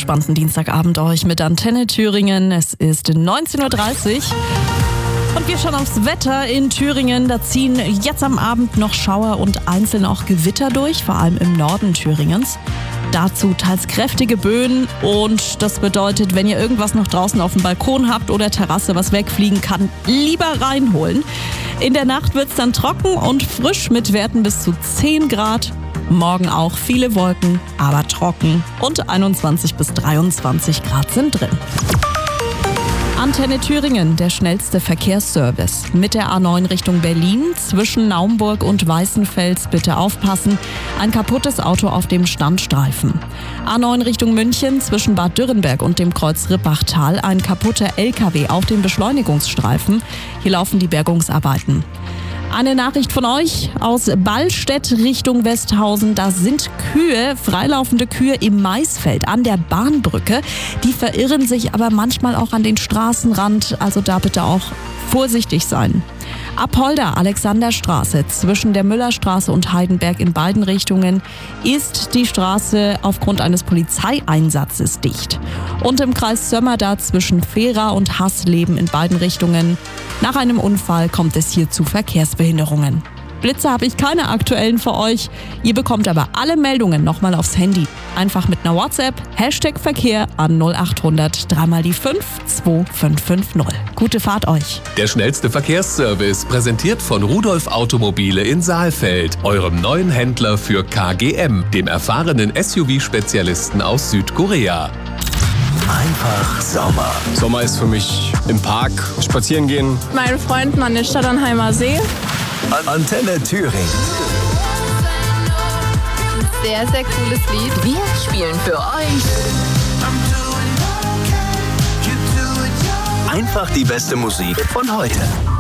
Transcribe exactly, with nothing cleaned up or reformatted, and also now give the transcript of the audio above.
entspannten Dienstagabend euch mit Antenne Thüringen. Es ist neunzehn Uhr dreißig und wir schauen aufs Wetter in Thüringen. Da ziehen jetzt am Abend noch Schauer und einzeln auch Gewitter durch, vor allem im Norden Thüringens. Dazu teils kräftige Böen und das bedeutet, wenn ihr irgendwas noch draußen auf dem Balkon habt oder Terrasse, was wegfliegen kann, lieber reinholen. In der Nacht wird es dann trocken und frisch mit Werten bis zu zehn Grad. Morgen auch viele Wolken, aber trocken und einundzwanzig bis dreiundzwanzig Grad sind drin. Antenne Thüringen, der schnellste Verkehrsservice. Mit der A neun Richtung Berlin, zwischen Naumburg und Weißenfels bitte aufpassen. Ein kaputtes Auto auf dem Standstreifen. A neun Richtung München, zwischen Bad Dürrenberg und dem Kreuz Rippachtal. Ein kaputter L K W auf dem Beschleunigungsstreifen. Hier laufen die Bergungsarbeiten. Eine Nachricht von euch aus Ballstedt Richtung Westhausen. Da sind Kühe, freilaufende Kühe im Maisfeld an der Bahnbrücke. Die verirren sich aber manchmal auch an den Straßenrand. Also da bitte auch vorsichtig sein. Apolda, Alexanderstraße, zwischen der Müllerstraße und Heidenberg in beiden Richtungen ist die Straße aufgrund eines Polizeieinsatzes dicht. Und im Kreis Sömmerda zwischen Fehra und Hassleben in beiden Richtungen. Nach einem Unfall kommt es hier zu Verkehrsbehinderungen. Blitze habe ich keine aktuellen für euch. Ihr bekommt aber alle Meldungen nochmal aufs Handy. Einfach mit einer WhatsApp, Hashtag Verkehr an null acht hundert dreimal die fünf zwei fünf fünf null. Gute Fahrt euch. Der schnellste Verkehrsservice, präsentiert von Rudolf Automobile in Saalfeld, eurem neuen Händler für K G M, dem erfahrenen S U V-Spezialisten aus Südkorea. Einfach Sommer. Sommer ist für mich im Park spazieren gehen. Meinen Freunden an den Stadtanheimer See. Antenne Thüringen. Sehr, sehr cooles Lied. Wir spielen für euch Einfach die beste Musik von heute.